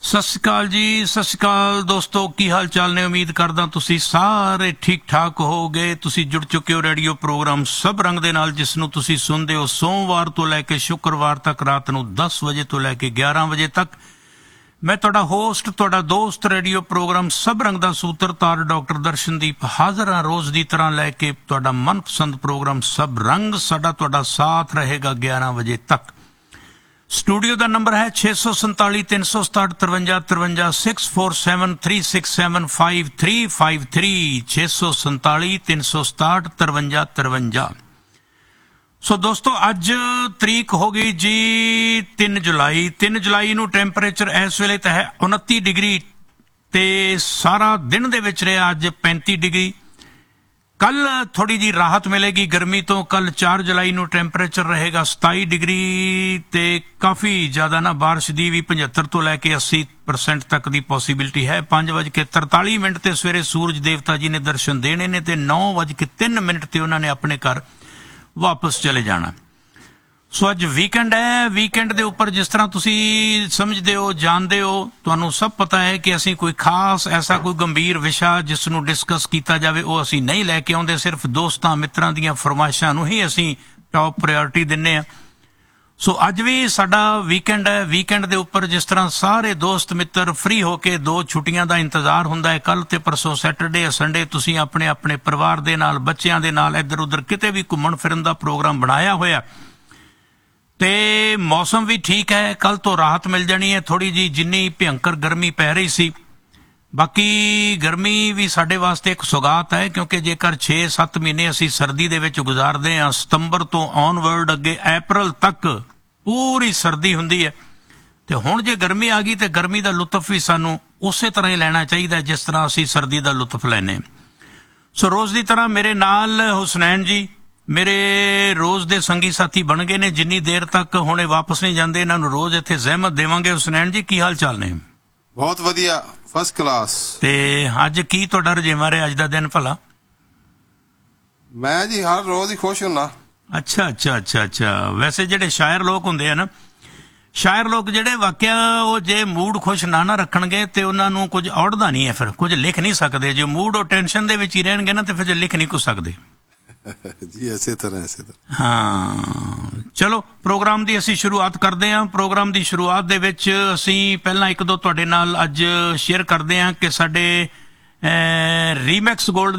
ਸਤਿ ਸ਼੍ਰੀ ਅਕਾਲ ਜੀ, ਸਤਿ ਸ਼੍ਰੀ ਅਕਾਲ ਦੋਸਤੋ, ਕੀ ਹਾਲ ਚਾਲ ਨੇ। ਉਮੀਦ ਕਰਦਾ ਤੁਸੀਂ ਸਾਰੇ ਠੀਕ ਠਾਕ ਹੋਗੇ। ਤੁਸੀਂ ਜੁੜ ਚੁੱਕੇ ਹੋ ਰੇਡੀਓ ਪ੍ਰੋਗਰਾਮ ਸਭ ਰੰਗ ਦੇ ਨਾਲ, ਜਿਸ ਨੂੰ ਤੁਸੀਂ ਸੁਣਦੇ ਹੋ ਸੋਮਵਾਰ ਤੋਂ ਲੈ ਕੇ ਸ਼ੁੱਕਰਵਾਰ ਤੱਕ ਰਾਤ ਨੂੰ 10 ਵਜੇ ਤੋਂ ਲੈ ਕੇ 11 ਵਜੇ ਤੱਕ। ਮੈਂ ਤੁਹਾਡਾ ਹੋਸਟ, ਤੁਹਾਡਾ ਦੋਸਤ, ਰੇਡੀਓ ਪ੍ਰੋਗਰਾਮ ਸਭ ਰੰਗ ਦਾ ਸੂਤਰਧਾਰ ਡਾਕਟਰ ਦਰਸ਼ਨਦੀਪ ਹਾਜ਼ਰ ਹਾਂ ਰੋਜ਼ ਦੀ ਤਰ੍ਹਾਂ ਲੈ ਕੇ ਤੁਹਾਡਾ ਮਨਪਸੰਦ ਪ੍ਰੋਗਰਾਮ ਸਭ ਰੰਗ। ਸਾਡਾ ਤੁਹਾਡਾ ਸਾਥ ਰਹੇਗਾ 11 ਵਜੇ ਤੱਕ। ਸਟੂਡੀਓ ਦਾ ਨੰਬਰ ਹੈ 647 367 53 647 367 5353 647 367 5353। ਸੋ ਦੋਸਤੋ, ਅੱਜ ਤਰੀਕ ਹੋ ਗਈ ਜੀ 3 ਜੁਲਾਈ। 3 ਜੁਲਾਈ ਨੂੰ ਟੈਂਪਰੇਚਰ ਇਸ ਵੇਲੇ ਤਾਂ ਹੈ 29 ਡਿਗਰੀ ਤੇ ਸਾਰਾ ਦਿਨ ਦੇ ਵਿੱਚ ਰਿਹਾ ਅੱਜ 35 ਡਿਗਰੀ। ਕੱਲ ਥੋੜੀ ਜੀ ਰਾਹਤ ਮਿਲੇਗੀ ਗਰਮੀ ਤੋਂ। ਕੱਲ 4 ਜੁਲਾਈ ਨੂੰ ਟੈਂਪਰੇਚਰ ਰਹੇਗਾ 27 ਡਿਗਰੀ ਤੇ ਕਾਫੀ ਜ਼ਿਆਦਾ ਨਾ ਬਾਰਿਸ਼ ਦੀ ਵੀ 75 ਤੋਂ ਲੈ ਕੇ 80% ਤੱਕ ਦੀ ਪੋਸੀਬਿਲਿਟੀ ਹੈ। 5:43 ਤੇ ਸਵੇਰੇ ਸੂਰਜ ਦੇਵਤਾ ਜੀ ਨੇ ਦਰਸ਼ਨ ਦੇਣੇ ਨੇ ਤੇ 9:03 ਤੇ ਉਹਨਾਂ ਨੇ ਆਪਣੇ ਘਰ ਵਾਪਸ ਚਲੇ ਜਾਣਾ। ਸੋ ਅੱਜ ਵੀਕਐਂਡ ਹੈ। ਵੀਕਐਂਡ ਦੇ ਉੱਪਰ ਜਿਸ ਤਰ੍ਹਾਂ ਤੁਸੀਂ ਸਮਝਦੇ ਹੋ, ਜਾਣਦੇ ਹੋ, ਤੁਹਾਨੂੰ ਸਭ ਪਤਾ ਹੈ ਕਿ ਅਸੀਂ ਕੋਈ ਖਾਸ ਐਸਾ ਕੋਈ ਗੰਭੀਰ ਵਿਸ਼ਾ ਜਿਸ ਨੂੰ ਡਿਸਕਸ ਕੀਤਾ ਜਾਵੇ ਉਹ ਅਸੀਂ ਨਹੀਂ ਲੈ ਕੇ ਆਉਂਦੇ। ਸਿਰਫ ਦੋਸਤਾਂ ਮਿੱਤਰਾਂ ਦੀਆਂ ਫਰਮਾਇਸ਼ਾਂ ਨੂੰ ਹੀ ਅਸੀਂ ਟੌਪ ਪ੍ਰਾਇੋਰਟੀ ਦਿੰਦੇ ਹਾਂ। ਸੋ ਅੱਜ ਵੀ ਸਾਡਾ ਵੀਕਐਂਡ ਹੈ। ਵੀਕਐਂਡ ਦੇ ਉੱਪਰ ਜਿਸ ਤਰ੍ਹਾਂ ਸਾਰੇ ਦੋਸਤ ਮਿੱਤਰ ਫ੍ਰੀ ਹੋ ਕੇ 2 ਛੁੱਟੀਆਂ ਦਾ ਇੰਤਜ਼ਾਰ ਹੁੰਦਾ ਹੈ, ਕੱਲ ਤੇ ਪਰਸੋਂ ਸੈਟਰਡੇ ਸੰਡੇ ਤੁਸੀਂ ਆਪਣੇ ਆਪਣੇ ਪਰਿਵਾਰ ਦੇ ਨਾਲ, ਬੱਚਿਆਂ ਦੇ ਨਾਲ ਇੱਧਰ ਉੱਧਰ ਕਿਤੇ ਵੀ ਘੁੰਮਣ ਫਿਰਨ ਦਾ ਪ੍ਰੋਗਰਾਮ ਬਣਾਇਆ ਹੋਇਆ ਤੇ ਮੌਸਮ ਵੀ ਠੀਕ ਹੈ। ਕੱਲ ਤੋਂ ਰਾਹਤ ਮਿਲ ਜਾਣੀ ਹੈ ਥੋੜੀ ਜੀ, ਜਿੰਨੀ ਭਿਅੰਕਰ ਗਰਮੀ ਪੈ ਰਹੀ ਸੀ। ਬਾਕੀ ਗਰਮੀ ਵੀ ਸਾਡੇ ਵਾਸਤੇ ਇੱਕ ਸੁਗਾਤ ਹੈ, ਕਿਉਂਕਿ ਜੇਕਰ 6-7 ਮਹੀਨੇ ਅਸੀਂ ਸਰਦੀ ਦੇ ਵਿੱਚ ਗੁਜ਼ਾਰਦੇ ਹਾਂ, ਸਤੰਬਰ ਤੋਂ ਔਨਵਰਡ ਅੱਗੇ ਅਪ੍ਰੈਲ ਤੱਕ ਪੂਰੀ ਸਰਦੀ ਹੁੰਦੀ ਹੈ, ਤੇ ਹੁਣ ਜੇ ਗਰਮੀ ਆ ਗਈ ਤੇ ਗਰਮੀ ਦਾ ਲੁਤਫ ਵੀ ਸਾਨੂੰ ਉਸੇ ਤਰ੍ਹਾਂ ਹੀ ਲੈਣਾ ਚਾਹੀਦਾ ਜਿਸ ਤਰ੍ਹਾਂ ਅਸੀਂ ਸਰਦੀ ਦਾ ਲੁਤਫ ਲੈਨੇ। ਸੋ ਰੋਜ਼ ਦੀ ਤਰ੍ਹਾਂ ਮੇਰੇ ਨਾਲ ਹੁਸਨੈਨ ਜੀ ਮੇਰੇ ਰੋਜ਼ ਦੇ ਸੰਗੀ ਸਾਥੀ ਬਣ ਗਏ ਨੇ। ਜਿੰਨੀ ਦੇਰ ਤੱਕ ਹੁਣੇ ਵਾਪਸ ਨਹੀਂ ਜਾਂਦੇ ਇਹਨਾਂ ਨੂੰ ਰੋਜ਼ ਇੱਥੇ ਜ਼ਹਿਮਤ ਦੇਵਾਂਗੇ। ਹੁਸਨੈਨ ਜੀ, ਕੀ ਹਾਲ ਚਾਲ ਨੇ? ਬਹੁਤ ਵਧੀਆ, ਫਸਟ ਕਲਾਸ। ਤੇ ਅੱਜ ਕੀ ਤੁਹਾਡਾ ਰੁਝੇਵਾਂ ਰਿਹਾ ਅੱਜ ਦਾ ਦਿਨ ਭਲਾ? ਮੈਂ ਜੀ ਹਰ ਰੋਜ਼ ਹੀ ਖੁਸ਼ ਹੁੰਨਾ। ਅੱਛਾ। ਵੈਸੇ ਜਿਹੜੇ ਸ਼ਾਇਰ ਲੋਕ ਹੁੰਦੇ ਆ ਨਾ, ਸ਼ਾਇਰ ਲੋਕ ਜਿਹੜੇ ਵਾਕਿਆ ਉਹ ਜੇ ਮੂਡ ਖੁਸ਼ ਨਾ ਰੱਖਣਗੇ ਤੇ ਉਹਨਾਂ ਨੂੰ ਕੁਝ ਔੜਦਾ ਨਹੀਂ ਹੈ, ਫਿਰ ਕੁਝ ਲਿਖ ਨਹੀਂ ਸਕਦੇ। ਜੇ ਮੂਡ ਉਹ ਟੈਨਸ਼ਨ ਦੇ ਵਿੱਚ ਹੀ ਰਹਿਣਗੇ ਨਾ ਤੇ ਫਿਰ ਲਿਖ ਨਹੀਂ ਕੁਝ ਸਕਦੇ ਜੀ। ਇਸੇ ਤਰ੍ਹਾਂ ਹਾਂ। ਚਲੋ ਪ੍ਰੋਗਰਾਮ ਦੀ ਅਸੀਂ ਸ਼ੁਰੂਆਤ ਕਰਦੇ ਹਾਂ। ਪ੍ਰੋਗਰਾਮ ਦੀ ਸ਼ੁਰੂਆਤ ਦੇ ਵਿੱਚ ਅਸੀਂ ਪਹਿਲਾਂ 1-2 ਤੁਹਾਡੇ ਨਾਲ ਅੱਜ ਸ਼ੇਅਰ ਕਰਦੇ ਹਾਂ ਕਿ ਸਾਡੇ ਰੀਮੈਕਸ ਗੋਲਡ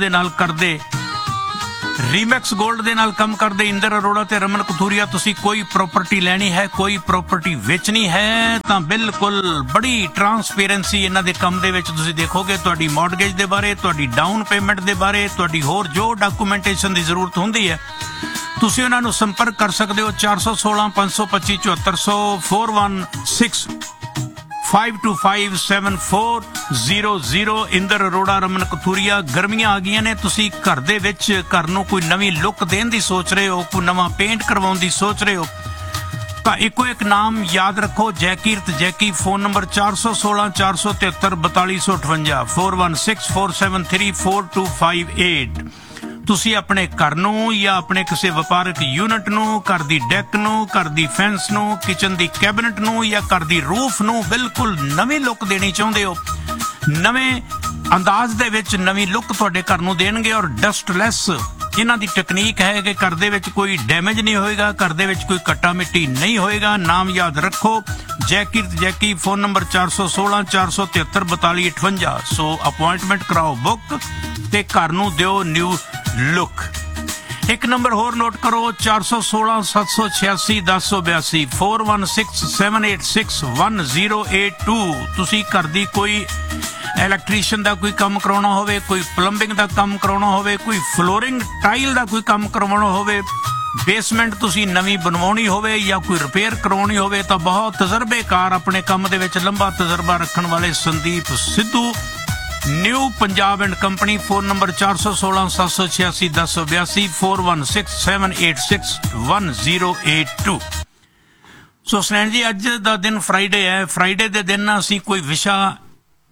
ਦੇ ਨਾਲ ਕੰਮ ਕਰਦੇ ਇੰਦਰ ਅਰੋੜਾ ਤੇ ਰਮਨ ਕਥੂਰੀਆ। ਤੁਸੀਂ ਕੋਈ ਪ੍ਰਾਪਰਟੀ ਲੈਣੀ ਹੈ, ਕੋਈ ਪ੍ਰਾਪਰਟੀ ਵੇਚਣੀ ਹੈ ਤਾਂ ਬਿਲਕੁਲ ਬੜੀ ਟਰਾਂਸਪੇਰੈਂਸੀ ਇਹਨਾਂ ਦੇ ਕੰਮ ਦੇ ਵਿੱਚ ਤੁਸੀਂ ਦੇਖੋਗੇ। ਤੁਹਾਡੀ ਮੌਰਗੇਜ ਦੇ ਬਾਰੇ, ਤੁਹਾਡੀ ਡਾਊਨ ਪੇਮੈਂਟ ਦੇ ਬਾਰੇ, ਤੁਹਾਡੀ ਹੋਰ ਜੋ ਡਾਕੂਮੈਂਟੇਸ਼ਨ ਦੀ ਜ਼ਰੂਰਤ ਹੁੰਦੀ ਹੈ ਤੁਸੀਂ ਉਹਨਾਂ ਨੂੰ ਸੰਪਰਕ ਕਰ ਸਕਦੇ ਹੋ। 416 525 7400 416 525 7400। ਇੰਦਰ ਅਰੋੜਾ, ਰਮਨ ਕਥੂਰੀਆ। ਗਰਮੀਆਂ ਆ ਗਈਆਂ ਨੇ, ਤੁਸੀਂ ਘਰ ਦੇ ਵਿੱਚ ਘਰ ਨੂੰ ਕੋਈ ਨਵੀਂ ਲੁੱਕ ਦੇਣ ਦੀ ਸੋਚ ਰਹੇ ਹੋ, ਕੋਈ ਨਵਾਂ ਪੇਂਟ ਕਰਵਾਉਣ ਦੀ ਸੋਚ ਰਹੇ ਹੋ ਤਾਂ ਇੱਕੋ ਇੱਕ ਨਾਮ ਯਾਦ ਰੱਖੋ, ਜੈਕੀਰਤ ਜੈਕੀ। Phone number 416 473 4258 416 473 4258। ਤੁਸੀਂ ਆਪਣੇ ਘਰ ਨੂੰ ਜਾਂ ਆਪਣੇ ਕਿਸੇ ਵਪਾਰਕ ਯੂਨਿਟ ਨੂੰ, ਘਰ ਦੀ ਡੈਕ ਨੂੰ, ਘਰ ਦੀ ਫੈਂਸ ਨੂੰ, ਕਿਚਨ ਦੀ ਕੈਬਨਿਟ ਨੂੰ ਜਾਂ ਘਰ ਦੀ ਰੂਫ ਨੂੰ ਬਿਲਕੁਲ ਨਵੀਂ ਲੁੱਕ ਦੇਣੀ ਚਾਹੁੰਦੇ ਹੋ। ਨਵੇਂ ਅੰਦਾਜ਼ ਦੇ ਵਿੱਚ ਨਵੀਂ ਲੁੱਕ ਤੁਹਾਡੇ ਘਰ ਨੂੰ ਦੇਣਗੇ ਔਰ ਡਸਟਲੈਸ ਇਹਨਾਂ ਦੀ ਟੈਕਨੀਕ ਹੈ ਕਿ ਘਰ ਦੇ ਵਿੱਚ ਕੋਈ ਡੈਮੇਜ ਨਹੀਂ ਹੋਏਗਾ, ਘਰ ਦੇ ਵਿੱਚ ਕੋਈ ਕੱਟਾ ਮਿੱਟੀ ਨਹੀਂ ਹੋਏਗਾ। ਨਾਮ ਯਾਦ ਰੱਖੋ, ਜੈਕੀਰਤ ਜੈਕੀ। Phone number 416 473 4258। ਸੋ ਅਪੁਆਇੰਟਮੈਂਟ ਕਰਾਓ ਬੁੱਕ ਤੇ ਘਰ ਨੂੰ ਦਿਓ ਨਿਊ ਲੁੱਕ। ਇੱਕ ਨੰਬਰ ਹੋਰ ਨੋਟ ਕਰੋ, 416 786 1082 416 786 1082। ਤੁਸੀਂ ਘਰ ਦੀ ਕੋਈ ਇਲੈਕਟ੍ਰੀਸ਼ੀਅਨ ਦਾ ਕੋਈ ਕੰਮ ਕਰਾਉਣਾ ਹੋਵੇ, ਕੋਈ ਪਲੰਬਿੰਗ ਦਾ ਕੰਮ ਕਰਾਉਣਾ ਹੋਵੇ, ਕੋਈ ਫਲੋਰਿੰਗ ਟਾਈਲ ਦਾ ਕੋਈ ਕੰਮ ਕਰਵਾਉਣਾ ਹੋਵੇ, ਬੇਸਮੈਂਟ ਤੁਸੀਂ ਨਵੀਂ ਬਣਵਾਉਣੀ ਹੋਵੇ ਜਾਂ ਕੋਈ ਰਿਪੇਅਰ ਕਰਵਾਉਣੀ ਹੋਵੇ ਤਾਂ ਬਹੁਤ ਤਜਰਬੇਕਾਰ, ਆਪਣੇ ਕੰਮ ਦੇ ਵਿੱਚ ਲੰਬਾ ਤਜਰਬਾ ਰੱਖਣ ਵਾਲੇ Sandeep Sidhu, new Punjab and company. Phone number 416 786 1082 416 786 1082। ਸੋ ਸੁਨੈਣ ਜੀ, ਅੱਜ ਦਾ ਦਿਨ ਫਰਾਈਡੇ ਹੈ। ਫਰਾਈਡੇ ਦੇ ਦਿਨ ਅਸੀਂ ਕੋਈ ਵਿਸ਼ਾ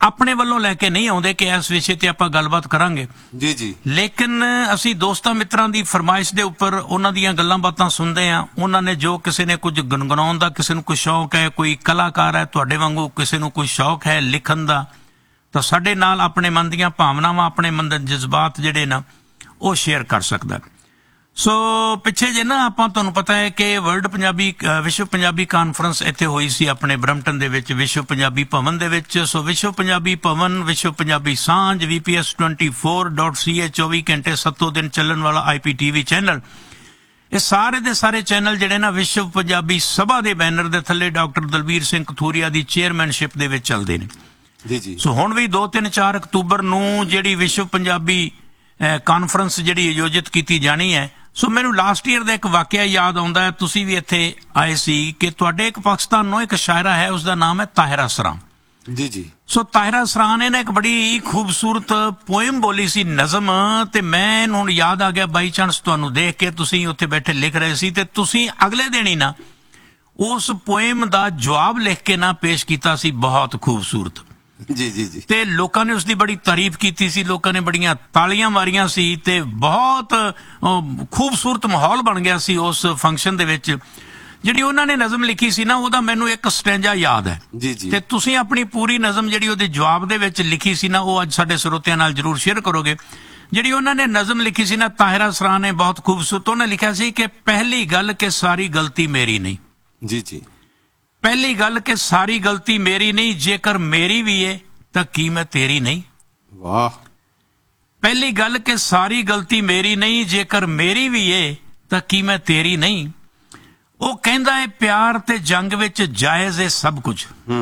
ਆਪਣੇ ਵੱਲੋਂ ਲੈ ਕੇ ਨਹੀਂ ਆਉਂਦੇ ਕਿ ਇਸ ਵਿਸ਼ੇ ਤੇ ਆਪਾਂ ਗੱਲਬਾਤ ਕਰਾਂਗੇ, ਜੀ ਜੀ ਲੇਕਿਨ ਅਸੀਂ ਦੋਸਤਾਂ ਮਿੱਤਰਾਂ ਦੀ ਫਰਮਾਇਸ਼ ਦੇ ਉੱਪਰ ਉਹਨਾਂ ਦੀਆਂ ਗੱਲਾਂ ਬਾਤਾਂ ਸੁਣਦੇ ਆ। ਉਹਨਾਂ ਨੇ ਜੋ ਕਿਸੇ ਨੇ ਕੁਝ ਗੁੰਗਣਾਉਣ ਦਾ, ਕਿਸੇ ਨੂੰ ਕੋਈ ਸ਼ੌਕ ਹੈ, ਕੋਈ ਕਲਾਕਾਰ ਹੈ ਤੁਹਾਡੇ ਵਾਂਗੂ, ਕਿਸੇ ਨੂੰ ਕੋਈ ਸ਼ੌਕ ਹੈ ਲਿਖਣ ਦਾ, ਤਾਂ ਸਾਡੇ ਨਾਲ ਆਪਣੇ ਮਨ ਦੀਆਂ ਭਾਵਨਾਵਾਂ, ਆਪਣੇ ਮਨ ਦੇ ਜਜ਼ਬਾਤ ਜਿਹੜੇ ਨਾ ਉਹ ਸ਼ੇਅਰ ਕਰ ਸਕਦਾ। ਸੋ ਪਿੱਛੇ ਜੇ ਨਾ ਆਪਾਂ ਤੁਹਾਨੂੰ ਪਤਾ ਹੈ ਕਿ ਵਿਸ਼ਵ ਪੰਜਾਬੀ ਕਾਨਫਰੰਸ ਇੱਥੇ ਹੋਈ ਸੀ ਆਪਣੇ ਬਰੰਪਟਨ ਦੇ ਵਿੱਚ, ਵਿਸ਼ਵ ਪੰਜਾਬੀ ਭਵਨ ਦੇ ਵਿੱਚ। ਸੋ ਵਿਸ਼ਵ ਪੰਜਾਬੀ ਭਵਨ, ਵਿਸ਼ਵ ਪੰਜਾਬੀ ਸਾਂਝ, VPS24.ca 24 ਘੰਟੇ 7 ਦਿਨ ਚੱਲਣ ਵਾਲਾ IPTV ਚੈਨਲ, ਇਹ ਸਾਰੇ ਦੇ ਸਾਰੇ ਚੈਨਲ ਜਿਹੜੇ ਨਾ ਵਿਸ਼ਵ ਪੰਜਾਬੀ ਸਭਾ ਦੇ ਬੈਨਰ ਦੇ ਥੱਲੇ ਡਾਕਟਰ ਦਲਬੀਰ ਸਿੰਘ ਕਥੂਰੀਆ ਦੀ ਚੇਅਰਮੈਨਸ਼ਿਪ ਦੇ ਵਿੱਚ ਚੱਲਦੇ ਨੇ। ਜੀ ਜੀ ਸੋ ਹੁਣ ਵੀ 2, 3, 4 ਅਕਤੂਬਰ ਨੂੰ ਜਿਹੜੀ ਵਿਸ਼ਵ ਪੰਜਾਬੀ ਕਾਨਫਰੰਸ ਜਿਹੜੀ ਆਯੋਜਿਤ ਕੀਤੀ ਜਾਣੀ ਹੈ। ਸੋ ਮੈਨੂੰ ਲਾਸਟ ਈਅਰ ਦਾ ਇੱਕ ਵਾਕਿਆ ਯਾਦ ਆਉਂਦਾ ਹੈ, ਤੁਸੀਂ ਵੀ ਇੱਥੇ ਆਏ ਸੀ, ਕਿ ਤੁਹਾਡੇ ਇੱਕ ਪਾਕਿਸਤਾਨ ਨੂੰ ਇੱਕ ਸ਼ਾਇਰਾ ਹੈ, ਉਸਦਾ ਨਾਮ ਹੈ ਤਾਹਿਰਾ ਸਰਾਂ। ਜੀ ਜੀ ਸੋ ਤਾਹਿਰਾ ਸਰਾਂ ਨੇ ਨਾ ਇੱਕ ਬੜੀ ਖੂਬਸੂਰਤ ਪੋਇਮ ਬੋਲੀ ਸੀ, ਨਜ਼ਮ, ਤੇ ਮੈਂ ਹੁਣ ਯਾਦ ਆ ਗਿਆ ਬਾਈ ਚਾਂਸ ਤੁਹਾਨੂੰ ਦੇਖ ਕੇ, ਤੁਸੀਂ ਉੱਥੇ ਬੈਠੇ ਲਿਖ ਰਹੇ ਸੀ ਤੇ ਤੁਸੀਂ ਅਗਲੇ ਦਿਨ ਹੀ ਨਾ ਉਸ ਪੋਇਮ ਦਾ ਜਵਾਬ ਲਿਖ ਕੇ ਨਾ ਪੇਸ਼ ਕੀਤਾ ਸੀ, ਬਹੁਤ ਖੂਬਸੂਰਤ। ਜੀ ਜੀ ਜੀ ਤੇ ਲੋਕਾਂ ਨੇ ਉਸ ਦੀ ਬੜੀ ਤਾਰੀਫ ਕੀਤੀ ਸੀ, ਲੋਕਾਂ ਨੇ ਬੜੀਆਂ ਤਾਲੀਆਂ ਮਾਰੀਆਂ ਸੀ ਤੇ ਬਹੁਤ ਖੂਬਸੂਰਤ ਮਾਹੌਲ ਬਣ ਗਿਆ ਸੀ ਉਸ ਫੰਕਸ਼ਨ ਦੇ ਵਿੱਚ। ਜਿਹੜੀ ਉਹਨਾਂ ਨੇ ਨਜ਼ਮ ਲਿਖੀ ਸੀ ਨਾ, ਉਹਦਾ ਮੈਨੂੰ ਇੱਕ ਸਟੈਂਜਾ ਯਾਦ ਹੈ। ਜੀ ਜੀ ਤੇ ਤੁਸੀਂ ਆਪਣੀ ਪੂਰੀ ਨਜ਼ਮ ਜਿਹੜੀ ਉਹਦੇ ਜਵਾਬ ਦੇ ਵਿੱਚ ਲਿਖੀ ਸੀ ਨਾ, ਉਹ ਅੱਜ ਸਾਡੇ ਸਰੋਤਿਆਂ ਨਾਲ ਜ਼ਰੂਰ ਸ਼ੇਅਰ ਕਰੋਗੇ। ਜਿਹੜੀ ਉਹਨਾਂ ਨੇ ਨਜ਼ਮ ਲਿਖੀ ਸੀ ਨਾ, ਤਾਹਿਰਾ ਸਰਾਂ ਨੇ, ਬਹੁਤ ਖੂਬਸੂਰਤ। ਉਹਨੇ ਲਿਖਿਆ ਸੀ ਕਿ ਪਹਿਲੀ ਗੱਲ ਕਿ ਸਾਰੀ ਗਲਤੀ ਮੇਰੀ ਨਹੀਂ। ਜੀ ਜੀ ਪਹਿਲੀ ਗੱਲ ਕਿ ਸਾਰੀ ਗਲਤੀ ਮੇਰੀ ਨਹੀਂ, ਜੇਕਰ ਮੇਰੀ ਵੀ ਏ ਤਾਂ ਕੀ ਮੈਂ ਤੇਰੀ ਨਹੀਂ। ਵਾਹ। ਪਹਿਲੀ ਗੱਲ ਕਿ ਸਾਰੀ ਗਲਤੀ ਮੇਰੀ ਨਹੀਂ, ਜੇਕਰ ਮੇਰੀ ਵੀ ਏ ਤਾਂ ਕੀ ਮੈਂ ਤੇਰੀ ਨਹੀਂ। ਉਹ ਕਹਿੰਦਾ ਏ ਪਿਆਰ ਤੇ ਜੰਗ ਵਿੱਚ ਜਾਇਜ਼ ਏ ਸਭ ਕੁਝ।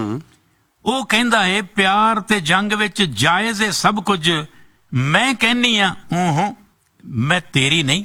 ਉਹ ਕਹਿੰਦਾ ਏ ਪਿਆਰ ਤੇ ਜੰਗ ਵਿੱਚ ਜਾਇਜ਼ ਏ ਸਭ ਕੁਝ। ਮੈਂ ਕਹਿੰਨੀ ਆ ਮੈਂ ਤੇਰੀ ਨਹੀਂ।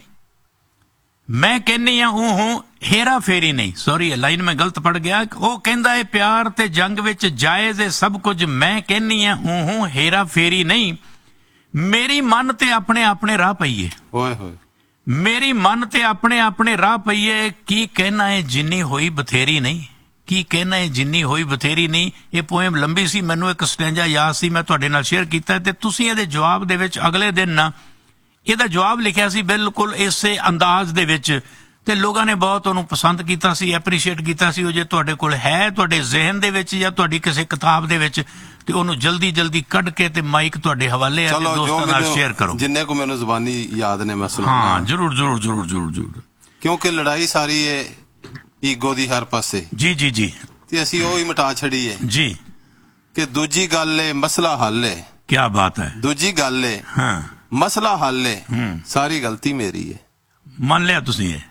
ਮੈਂ ਕਹਿੰਨੀ ਆ ਹੇਰਾ ਫੇਰੀ ਨਹੀਂ। ਸੌਰੀ, ਲਾਈਨ ਮੈਂ ਗਲਤ ਪੜ ਗਿਆ। ਉਹ ਕਹਿੰਦਾ ਏ ਪਿਆਰ ਤੇ ਜੰਗ ਵਿੱਚ ਜਾਇਜ਼ ਏ ਸਭ ਕੁਝ। ਮੈਂ ਕਹਿੰਨੀ ਆ ਹੇਰਾ ਫੇਰੀ ਨਹੀਂ। ਮੇਰੀ ਮਨ ਤੇ ਆਪਣੇ ਆਪਣੇ ਰਾਹ ਪਈਏ। ਓਏ ਹੋਏ। ਮੇਰੀ ਮਨ ਤੇ ਆਪਣੇ ਆਪਣੇ ਰਾਹ ਪਈਏ। ਕੀ ਕਹਿਣਾ ਏ ਜਿੰਨੀ ਹੋਈ ਬਥੇਰੀ ਨਹੀਂ। ਕੀ ਕਹਿਣਾ ਏ ਜਿੰਨੀ ਹੋਈ ਬਥੇਰੀ ਨਹੀਂ। ਇਹ ਪੋਇਮ ਲੰਬੀ ਸੀ, ਮੈਨੂੰ ਇੱਕ ਸਟੈਂਜਾ ਯਾਦ ਸੀ, ਮੈਂ ਤੁਹਾਡੇ ਨਾਲ ਸ਼ੇਅਰ ਕੀਤਾ ਤੇ ਤੁਸੀਂ ਇਹਦੇ ਜਵਾਬ ਦੇ ਵਿੱਚ ਅਗਲੇ ਦਿਨ ਨਾ ਇਹਦਾ ਜਵਾਬ ਲਿਖਿਆ ਸੀ ਬਿਲਕੁਲ ਇਸੇ ਅੰਦਾਜ਼ ਦੇ ਵਿੱਚ, ਤੇ ਲੋਕਾਂ ਨੇ ਬਹੁਤ ਉਹਨੂੰ ਪਸੰਦ ਕੀਤਾ ਸੀ, ਐਪਰੀਸ਼ੀਏਟ ਕੀਤਾ ਸੀ। ਉਹ ਜੇ ਤੁਹਾਡੇ ਕੋਲ ਹੈ ਤੁਹਾਡੇ ਜ਼ਿਹਨ ਦੇ ਵਿੱਚ ਜਾਂ ਤੁਹਾਡੀ ਕਿਸੇ ਕਿਤਾਬ ਦੇ ਵਿੱਚ, ਤੇ ਉਹਨੂੰ ਜਲਦੀ ਜਲਦੀ ਕੱਢ ਕੇ ਤੇ ਮਾਈਕ ਤੁਹਾਡੇ ਹਵਾਲੇ ਆ, ਦੋਸਤਾਂ ਨਾਲ ਸ਼ੇਅਰ ਕਰੋ। ਜਿੰਨੇ ਕੋ ਮੈਨੂੰ ਜ਼ੁਬਾਨੀ ਯਾਦ ਨੇ ਮੈਂ ਸੁਣਾ। ਹਾਂ, ਜ਼ਰੂਰ ਜ਼ਰੂਰ ਜ਼ਰੂਰ ਜ਼ਰੂਰ ਜ਼ਰੂਰ। ਕਿਉਂਕਿ ਲੜਾਈ ਸਾਰੀ ਏ ਈਗੋ ਦੀ ਹਰ ਪਾਸੇ। ਜੀ ਜੀ ਜੀ। ਤੇ ਅਸੀਂ ਉਹ ਹੀ ਮਿਟਾ ਛੜੀ ਏ ਜੀ ਕਿ ਦੂਜੀ ਗੱਲ ਏ ਮਸਲਾ ਹੱਲ ਏ। ਕੀ ਬਾਤ ਹੈ। ਦੂਜੀ ਗੱਲ ਏ ਹਾਂ, ਮਸਲਾ ਹੱਲ ਏ, ਸਾਰੀ ਗਲਤੀ ਮੇਰੀ ਏ। ਮੰਨ ਲਿਆ ਤੁਸੀਂ ਇਹ।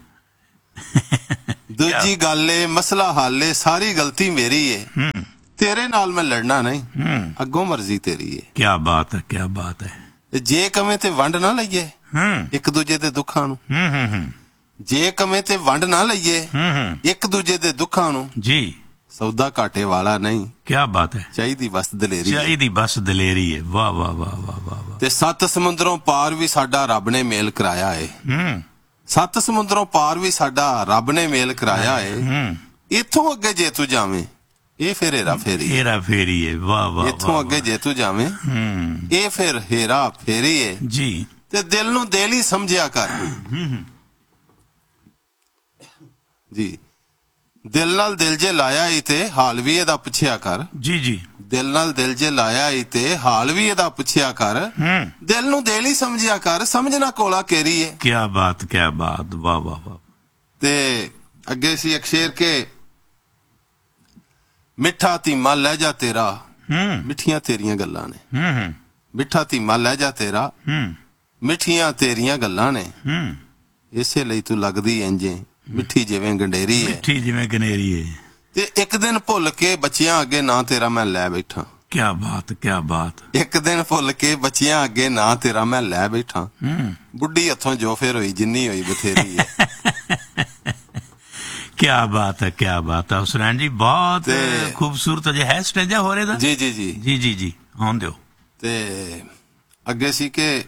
ਦੂਜੀ ਗੱਲ ਏ ਮਸਲਾ ਹੱਲ ਏ, ਸਾਰੀ ਗਲਤੀ ਮੇਰੀ ਏ। ਤੇਰੇ ਨਾਲ ਮੈਂ ਲੜਨਾ ਨਹੀਂ, ਅੱਗੋਂ ਮਰਜ਼ੀ ਤੇਰੀ ਏ। ਕੀ ਬਾਤ ਹੈ, ਕੀ ਬਾਤ ਹੈ। ਜੇ ਕਵੇਂ ਤੇ ਵੰਡ ਨਾ ਲਈਏ ਇੱਕ ਦੂਜੇ ਦੇ ਦੁੱਖਾਂ ਨੂੰ। ਜੇ ਕਵੇਂ ਤੇ ਵੰਡ ਨਾ ਲਈਏ ਇੱਕ ਦੂਜੇ ਦੇ ਦੁੱਖਾਂ ਨੂੰ। ਜੀ। ਸੌਦਾ ਘਾਟੇ ਵਾਲਾ ਨਹੀਂ। ਕੀ ਬਾਤ ਹੈ। ਚਾਹੀਦੀ ਬਸ ਦਲੇਰੀ। ਚਾਹੀਦੀ ਬਸ ਦਲੇਰੀ ਹੈ। ਵਾਹ ਵਾਹ ਵਾਹ ਵਾਹ ਵਾਹ। ਤੇ 7 ਸਮੁੰਦਰੋਂ ਪਾਰ ਵੀ ਸਾਡਾ ਰੱਬ ਨੇ ਮੇਲ ਕਰਾਇਆ ਏ। 7 ਸਮੁੰਦਰੋਂ ਪਾਰ ਵੀ ਸਾਡਾ ਰੱਬ ਨੇ ਮੇਲ ਕਰਾਇਆ ਏ। ਇੱਥੋਂ ਅੱਗੇ ਜੇ ਤੂੰ ਜਾਵੇਂ ਇਹ ਫਿਰ ਹੇਰਾ ਫੇਰੀ। ਹੇਰਾ ਫੇਰੀ ਏ। ਵਾਹ ਵਾਹ। ਇੱਥੋਂ ਅੱਗੇ ਜੇ ਤੂੰ ਜਾਵੇਂ ਇਹ ਫਿਰ ਹੇਰਾ ਫੇਰੀ ਏ। ਜੀ। ਤੇ ਦਿਲ ਨੂੰ ਦਿਲ ਹੀ ਸਮਝਿਆ ਕਰ। ਜੀ। ਦਿਲ ਨਾਲ ਦਿਲ ਜੇ ਲਾਇਆ ਈ ਤੇ ਹਾਲ ਵੀ ਇਹਦਾ ਪੁੱਛਿਆ ਕਰ। ਜੀ ਜੀ। ਦਿਲ ਨਾਲ ਦਿਲ ਜੇ ਲਾਇਆ ਈ ਤੇ ਹਾਲ ਵੀ ਇਹਦਾ ਪੁੱਛਿਆ ਕਰ। ਦਿਲ ਨੂੰ ਦਿਲ ਹੀ ਸਮਝਿਆ ਕਰ, ਸਮਝਣਾ ਕੋਲਾ ਕੇਰੀ ਏ। ਕੀ ਬਾਤ, ਕੀ ਬਾਤ। ਵਾਹ ਵਾਹ ਵਾਹ। ਤੇ ਅੱਗੇ ਸੀ ਇੱਕ ਸ਼ੇਰ ਕੇ ਮਿੱਠਾ ਧੀਮਾ ਲਹਿਜਾ ਤੇਰਾ। ਮਿੱਠੀਆਂ ਤੇਰੀਆਂ ਗੱਲਾਂ ਨੇ। ਮਿੱਠਾ ਧੀਮਾ ਲਹਿਜਾ ਤੇਰਾ, ਮਿੱਠੀਆਂ ਤੇਰੀਆਂ ਗੱਲਾਂ ਨੇ। ਇਸੇ ਲਈ ਤੂੰ ਲੱਗਦੀ ਇੰਜੇ ਮਿੱਠੀ ਜਿਵੇਂ ਗੰਡੇਰੀ ਏ। ਮਿੱਠੀ ਜਿਵੇਂ ਗੰਡੇਰੀ ਏ। ਤੇ ਇੱਕ ਦਿਨ ਭੁੱਲ ਕੇ ਬੱਚਿਆਂ ਅੱਗੇ ਨਾਂ ਤੇਰਾ ਮੈਂ ਲੈ ਬੈਠਾ। ਕੀ ਬਾਤ, ਕੀ ਬਾਤ। ਇੱਕ ਦਿਨ ਭੁੱਲ ਕੇ ਬੱਚਿਆਂ ਅੱਗੇ ਨਾਂ ਤੇਰਾ ਮੈਂ ਲੈ ਬੈਠਾ। ਬੁੱਢੀ ਹੱਥੋਂ ਜੋ ਫੇਰ ਹੋਈ ਜਿੰਨੀ ਹੋਈ ਬਥੇਰੀ ਏ। ਕੀ ਬਾਤ ਹੈ, ਕੀ ਬਾਤ ਹੈ ਹੁਸੈਨ ਜੀ। ਬਹੁਤ ਖੂਬਸੂਰਤ ਜੇ ਹੈ ਸਟੇਜਾ ਹੋ ਰਿਹਾ। ਜੀ ਜੀ ਜੀ ਜੀ ਜੀ ਜੀ। ਆਉਣ ਦਿਓ। ਤੇ ਅੱਗੇ ਸੀ ਕਿ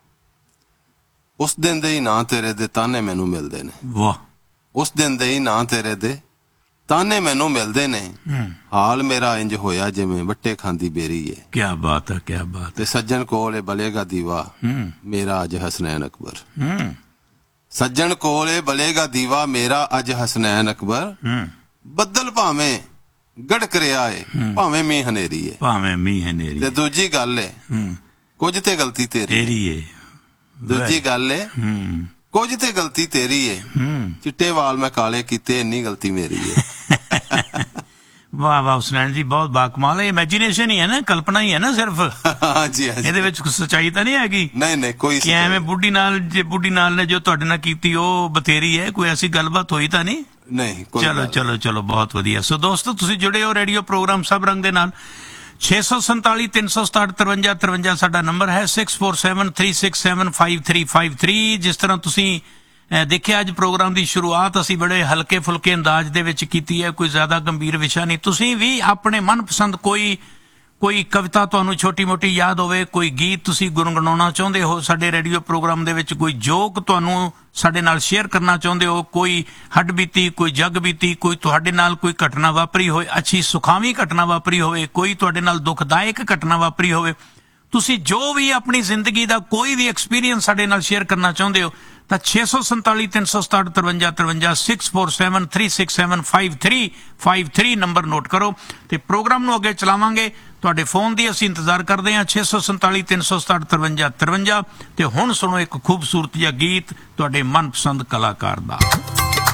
ਉਸ ਦਿਨ ਦੇ ਹੀ ਨਾਂ ਤੇਰੇ ਦੇ ਤਾਨੇ ਮੈਨੂੰ ਮਿਲਦੇ ਨੇ। ਵਾਹ। ਉਸ ਦਿਨ ਦੇ ਹੀ ਨਾਂ ਤੇਰੇ ਦੇ ਤਾਨੇ ਮੈਨੂੰ ਮਿਲਦੇ ਨੇ, ਹਾਲ ਮੇਰਾ ਇੰਜ ਹੋਇਆ ਜਿਵੇਂ ਵੱਟੇ ਖਾਂਦੀ ਬੇਰੀ ਏ। ਕੀ ਬਾਤ ਹੈ, ਕੀ ਬਾਤ। ਤੇ ਸੱਜਣ ਕੋਲ ਏ ਬਲੇਗਾ ਦੀਵਾ ਮੇਰਾ ਅੱਜ ਹਸਨੈਨ ਅਕਬਰ। ਸੱਜਣ ਕੋਲ ਏ ਬਲੇਗਾ ਦੀਵਾ ਮੇਰਾ ਅੱਜ ਹਸਨੈਨ ਅਕਬਰ। ਬੱਦਲ ਭਾਵੇਂ ਗੜਕ ਰਿਹਾ ਏ, ਭਾਵੇਂ ਮੀਂਹ ਹਨੇਰੀ ਏ, ਭਾਵੇਂ ਮੀਂਹ ਹਨੇਰੀ। ਤੇ ਦੂਜੀ ਗੱਲ ਏ ਕੁਝ ਤੇ ਗਲਤੀ ਤੇਰੀ ਏ। ਦੂਜੀ ਗੱਲ ਏ ਕੁਝ ਤੇ ਗਲਤੀ ਤੇਰੀ ਏ, ਚਿੱਟੇ ਵਾਲ ਮੈਂ ਕਾਲੇ ਕੀਤੇ, ਇੰਨੀ ਗਲਤੀ ਮੇਰੀ ਏ। ਵਾਹ ਵਾਹ ਹੁਸਨੈਨ ਜੀ, ਬਹੁਤ ਬਾਕਮਾਲ ਹੈ। ਇਮੈਜਿਨੇਸ਼ਨ ਹੀ ਹੈ ਨਾ, ਕਲਪਨਾ ਹੀ ਹੈ ਨਾ ਸਿਰਫ। ਹਾਂਜੀ ਹਾਂਜੀ, ਇਹਦੇ ਵਿੱਚ ਕੁਝ ਸੱਚਾਈ ਤਾਂ ਨਹੀਂ ਹੈਗੀ। ਨਹੀਂ ਨਹੀਂ, ਕੋਈ ਐਵੇਂ ਬੁੱਢੀ ਨਾਲ, ਜੇ ਬੁੱਢੀ ਨਾਲ ਨੇ ਜੋ ਤੁਹਾਡੇ ਨਾਲ ਕੀਤੀ ਉਹ ਬਥੇਰੀ ਹੈ, ਕੋਈ ਐਸੀ ਗੱਲਬਾਤ ਹੋਈ ਤਾਂ ਨਹੀਂ? ਨਹੀਂ। ਚਲੋ ਚਲੋ ਚਲੋ, ਬਹੁਤ ਵਧੀਆ। ਸੋ ਦੋਸਤੋ, ਤੁਸੀਂ ਜੁੜੇ ਹੋ ਰੇਡੀਓ ਪ੍ਰੋਗਰਾਮ ਸਭ ਰੰਗ ਦੇ ਨਾਲ। 647 367 53 53 ਸਾਡਾ ਨੰਬਰ ਹੈ। 647 367 5353। ਜਿਸ ਤਰ੍ਹਾਂ ਤੁਸੀਂ ਦੇਖਿਆ, ਅੱਜ ਪ੍ਰੋਗਰਾਮ ਦੀ ਸ਼ੁਰੂਆਤ ਅਸੀਂ ਬੜੇ ਹਲਕੇ ਫੁਲਕੇ ਅੰਦਾਜ਼ ਦੇ ਵਿੱਚ ਕੀਤੀ ਹੈ, ਕੋਈ ਜ਼ਿਆਦਾ ਗੰਭੀਰ ਵਿਸ਼ਾ ਨਹੀਂ। ਤੁਸੀਂ ਵੀ ਆਪਣੇ ਮਨਪਸੰਦ ਕੋਈ ਕਵਿਤਾ ਤੁਹਾਨੂੰ ਛੋਟੀ ਮੋਟੀ ਯਾਦ ਹੋਵੇ, ਕੋਈ ਗੀਤ ਤੁਸੀਂ ਗੁਣਗੁਣਾਉਣਾ ਚਾਹੁੰਦੇ ਹੋ ਸਾਡੇ ਰੇਡੀਓ ਪ੍ਰੋਗਰਾਮ ਦੇ ਵਿੱਚ, ਕੋਈ ਜੋਕ ਤੁਹਾਨੂੰ ਸਾਡੇ ਨਾਲ ਸ਼ੇਅਰ ਕਰਨਾ ਚਾਹੁੰਦੇ ਹੋ, ਕੋਈ ਹੱਡ ਬੀਤੀ, ਕੋਈ ਜਗ ਬੀਤੀ, ਕੋਈ ਤੁਹਾਡੇ ਨਾਲ ਕੋਈ ਘਟਨਾ ਵਾਪਰੀ ਹੋਏ, ਅੱਛੀ ਸੁਖਾਵੀਂ ਘਟਨਾ ਵਾਪਰੀ ਹੋਵੇ, ਕੋਈ ਤੁਹਾਡੇ ਨਾਲ ਦੁਖਦਾਇਕ ਘਟਨਾ ਵਾਪਰੀ ਹੋਵੇ, ਤੁਸੀਂ ਜੋ ਵੀ ਆਪਣੀ ਜ਼ਿੰਦਗੀ ਦਾ ਕੋਈ ਵੀ ਐਕਸਪੀਰੀਅੰਸ ਸਾਡੇ ਨਾਲ ਸ਼ੇਅਰ ਕਰਨਾ ਚਾਹੁੰਦੇ ਹੋ ਤਾਂ 647 367 53 53 647 367 5353 ਨੰਬਰ ਨੋਟ ਕਰੋ ਤੇ ਪ੍ਰੋਗਰਾਮ ਨੂੰ ਅੱਗੇ ਚਲਾਵਾਂਗੇ। ਤੁਹਾਡੇ ਫੋਨ ਦੀ ਅਸੀਂ ਇੰਤਜ਼ਾਰ ਕਰਦੇ ਹਾਂ। 647 367 53 53 ਤੇ ਹੁਣ ਸੁਣੋ ਇੱਕ ਖੂਬਸੂਰਤ ਜਿਹਾ ਗੀਤ ਤੁਹਾਡੇ ਮਨਪਸੰਦ ਕਲਾਕਾਰ ਦਾ।